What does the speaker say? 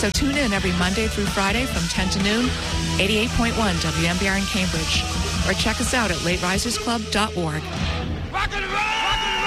So tune in every Monday through Friday from 10 to noon, 88.1 WMBR in Cambridge. Or check us out at laterisersclub.org. Rock and roll!